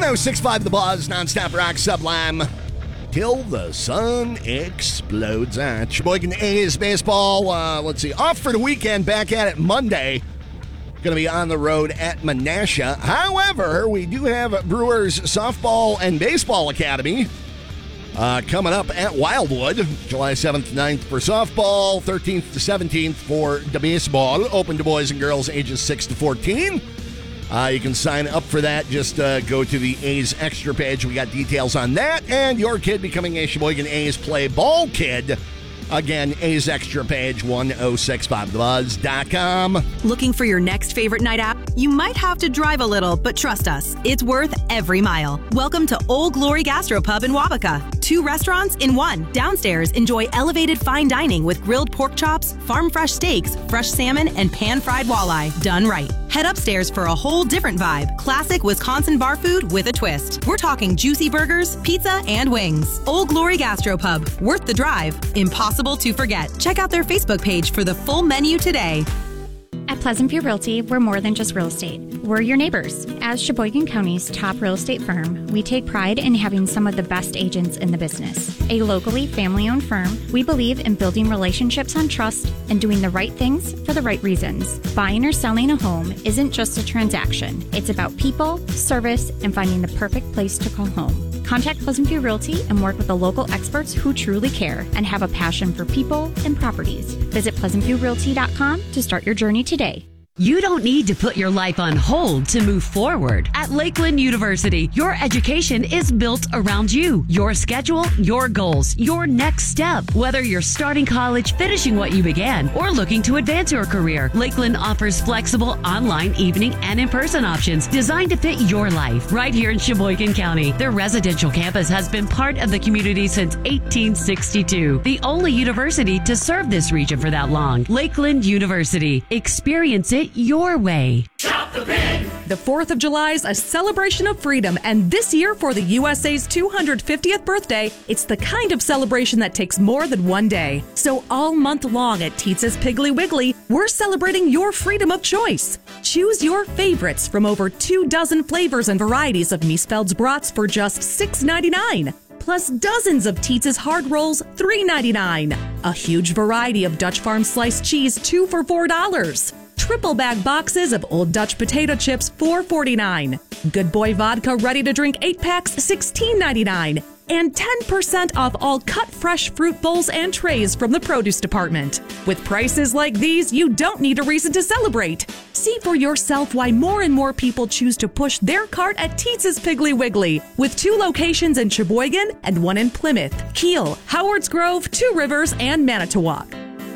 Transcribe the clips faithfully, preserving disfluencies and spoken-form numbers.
one oh six point five The Buzz, nonstop rock sublime, till the sun explodes. Ah, Sheboygan A's baseball, uh, let's see, off for the weekend, back at it Monday. Going to be on the road at Menasha. However, we do have Brewers Softball and Baseball Academy uh, coming up at Wildwood, July seventh, ninth for softball, thirteenth to seventeenth for the baseball, open to boys and girls ages six to fourteen. Uh, you can sign up for that. Just uh, go to the A's Extra page. We got details on that. And your kid becoming a Sheboygan A's play ball kid. Again, A's Extra page, ten sixty-five the buzz dot com. Looking for your next favorite night out? You might have to drive a little, but trust us, it's worth every mile. Welcome to Old Glory Gastropub in Wabaka. Two restaurants in one. Downstairs, enjoy elevated fine dining with grilled pork chops, farm fresh steaks, fresh salmon, and pan-fried walleye. Done right. Head upstairs for a whole different vibe. Classic Wisconsin bar food with a twist. We're talking juicy burgers, pizza, and wings. Old Glory Gastropub. Worth the drive. Impossible to forget. Check out their Facebook page for the full menu today. At Pleasant View Realty, we're more than just real estate. We're your neighbors. As Sheboygan County's top real estate firm, we take pride in having some of the best agents in the business. A locally family-owned firm, we believe in building relationships on trust and doing the right things for the right reasons. Buying or selling a home isn't just a transaction. It's about people, service, and finding the perfect place to call home. Contact Pleasant View Realty and work with the local experts who truly care and have a passion for people and properties. Visit pleasant view realty dot com to start your journey today. You don't need to put your life on hold to move forward. At Lakeland University, your education is built around you, your schedule, your goals, your next step. Whether you're starting college, finishing what you began, or looking to advance your career, Lakeland offers flexible online, evening, and in-person options designed to fit your life right here in Sheboygan County. Their residential campus has been part of the community since eighteen sixty-two, the only university to serve this region for that long. Lakeland University. Experience it your way. Shop the Pig! The fourth of July is a celebration of freedom, and this year for the U S A's two hundred fiftieth birthday, it's the kind of celebration that takes more than one day. So all month long at Teetz's Piggly Wiggly, we're celebrating your freedom of choice. Choose your favorites from over two dozen flavors and varieties of Miesfeld's brats for just six ninety-nine. Plus dozens of Teetz's hard rolls, three ninety-nine. A huge variety of Dutch Farm sliced cheese, two for four dollars. Triple bag boxes of Old Dutch potato chips, four forty-nine. Good Boy vodka ready to drink eight packs, sixteen ninety-nine. And ten percent off all cut fresh fruit bowls and trays from the produce department. With prices like these, you don't need a reason to celebrate. See for yourself why more and more people choose to push their cart at Teetz's Piggly Wiggly, with two locations in Sheboygan and one in Plymouth, Kiel, Howards Grove, Two Rivers, and Manitowoc.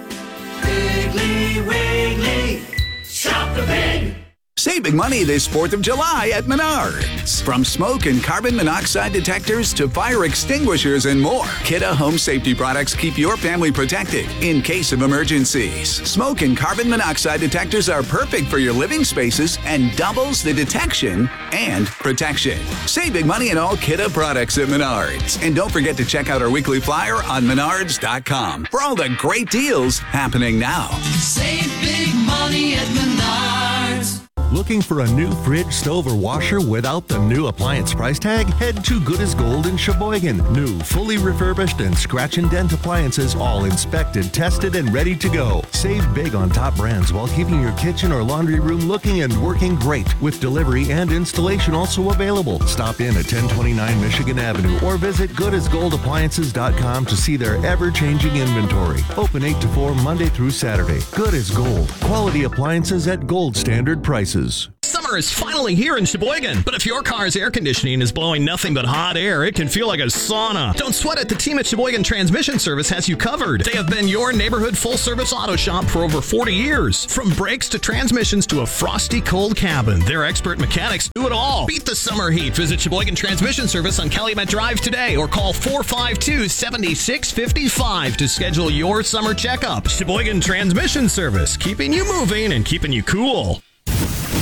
Piggly Wiggly, shop the pig! Save big money this fourth of July at Menards. From smoke and carbon monoxide detectors to fire extinguishers and more, Kidde Home Safety products keep your family protected in case of emergencies. Smoke and carbon monoxide detectors are perfect for your living spaces and doubles the detection and protection. Save big money in all Kidde products at Menards. And don't forget to check out our weekly flyer on menards dot com for all the great deals happening now. Save big money at Menards. Looking for a new fridge, stove, or washer without the new appliance price tag? Head to Good as Gold in Sheboygan. New, fully refurbished, and scratch and dent appliances, all inspected, tested, and ready to go. Save big on top brands while keeping your kitchen or laundry room looking and working great, with delivery and installation also available. Stop in at ten twenty-nine Michigan Avenue or visit good as gold appliances dot com to see their ever-changing inventory. Open eight to four Monday through Saturday. Good as Gold. Quality appliances at gold standard prices. Summer is finally here in Sheboygan, but if your car's air conditioning is blowing nothing but hot air, it can feel like a sauna. Don't sweat it. The team at Sheboygan Transmission Service has you covered. They have been your neighborhood full-service auto shop for over forty years. From brakes to transmissions to a frosty cold cabin, their expert mechanics do it all. Beat the summer heat. Visit Sheboygan Transmission Service on Calumet Drive today or call four five two, seven six five five to schedule your summer checkup. Sheboygan Transmission Service, keeping you moving and keeping you cool. Keep your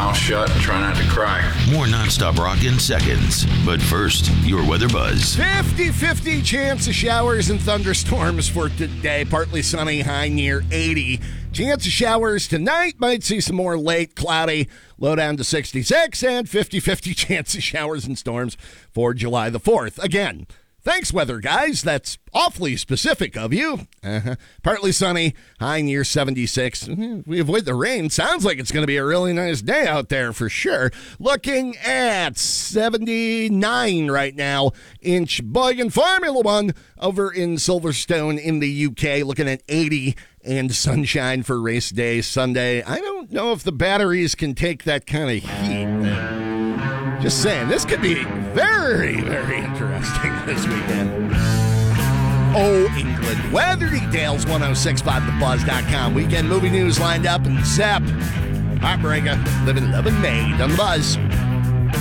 mouth shut and try not to cry. More nonstop rock in seconds. But first, your weather buzz. fifty-fifty chance of showers and thunderstorms for today. Partly sunny, high near eighty. Chance of showers tonight. Might see some more late cloudy. Low down to sixty-six. And fifty-fifty chance of showers and storms for July the fourth. Again, thanks, weather guys. That's awfully specific of you. Uh-huh. Partly sunny, high near seventy-six. We avoid the rain. Sounds like it's going to be a really nice day out there for sure. Looking at seventy-nine right now in Sheboygan. Formula One over in Silverstone in the U K. Looking at eighty and sunshine for race day Sunday. I don't know if the batteries can take that kind of heat. Just saying, this could be very, very interesting this weekend. Oh, England. Weather details, ten sixty-five the buzz dot com. Weekend movie news lined up, and Zep, Heartbreaker, Living, Loving, Made on the Buzz.